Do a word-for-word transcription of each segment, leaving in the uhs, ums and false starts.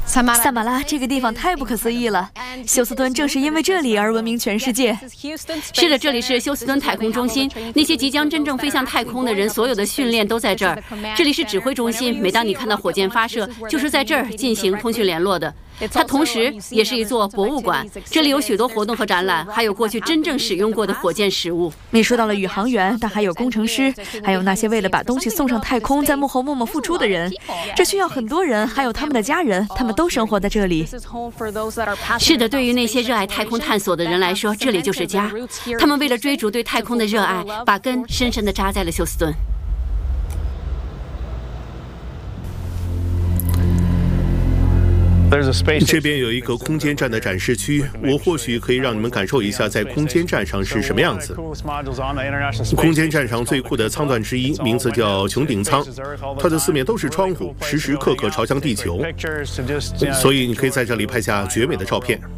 萨马拉这个地方太不可思议了，休斯敦正是因为这里而闻名全世界。 是的，这里是休斯敦太空中心，那些即将真正飞向太空的人，所有的训练都在这儿。这里是指挥中心，每当你看到火箭发射，就是在这儿进行通讯联络的。它同时也是一座博物馆，这里有许多活动和展览，还有过去真正使用过的火箭实物。 你说到了宇航员，但还有工程师，还有那些为了把东西送上太空，在幕后默默付出的人。这需要很多人，还有他们的家人，他们都生活在这里。 是的，对于那些热爱太空探索的人来说，这里就是家。他们为了追逐对太空的热爱，把根深深地扎在了休斯敦。 这边有一个空间站的展示区，我或许可以让你们感受一下在空间站上是什么样子。空间站上最酷的舱段之一，名字叫穹顶舱，它的四面都是窗户，时时刻刻朝向地球，所以你可以在这里拍下绝美的照片。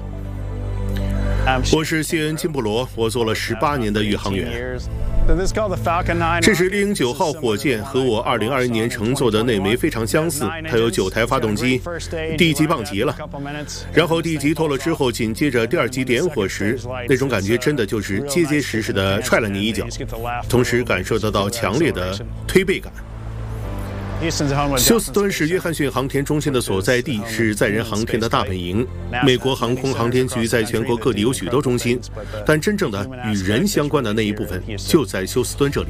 我是谢恩·金布罗，我做了十八年的宇航员。这是猎鹰九号火箭，和我二零二一年乘坐的那枚非常相似，它有九台发动机。第一级棒极了，然后第一级脱了之后，紧接着第二级点火时，那种感觉真的就是结结实实的踹了你一脚，同时感受得到强烈的推背感。休斯敦是约翰逊航天中心的所在地，是载人航天的大本营。美国航空航天局在全国各地有许多中心，但真正的与人相关的那一部分就在休斯敦这里。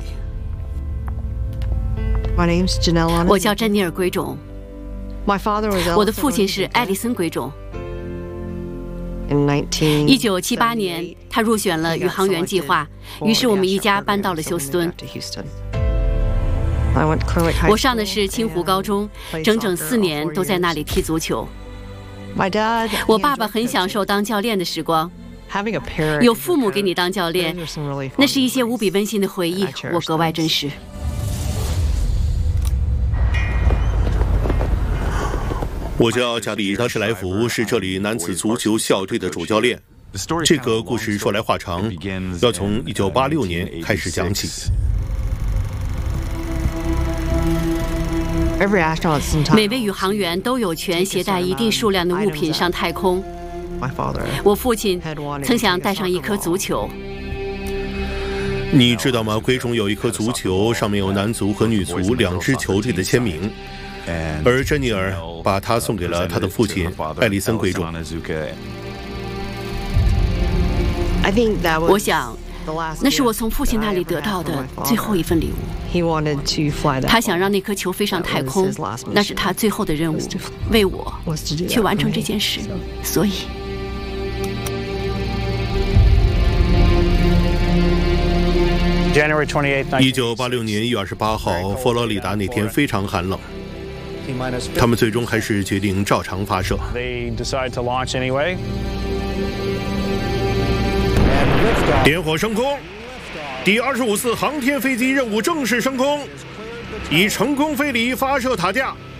我叫珍妮尔·鬼冢，我的父亲是艾利森·鬼冢。一九七八年，他入选了宇航员计划，于是我们一家搬到了休斯敦。我上的是清湖高中，整整四年都在那里踢足球。我爸爸很享受当教练的时光，有父母给你当教练，那是一些无比温馨的回忆，我格外珍视。 我叫加里·达什莱弗，是这里男子足球校队的主教练。这个故事说来话长，要从一九八六年开始讲起。 每位宇航员都有权携带一定数量的物品上太空。我父亲曾想带上一颗足球。 你知道吗？龟中有一颗足球，上面有男足和女足两支球队的签名，而珍妮尔把它送给了他的父亲艾利森·龟中。 我想那是我从父亲那里得到的最后一份礼物。他想让那颗球飞上太空，那是他最后的任务，为我去完成这件事。所以， 一九八六年一月二十八号，佛罗里达那天非常寒冷，他们最终还是决定照常发射。点火升空，第二十五次航天飞机任务正式升空，已成功飞离发射塔架。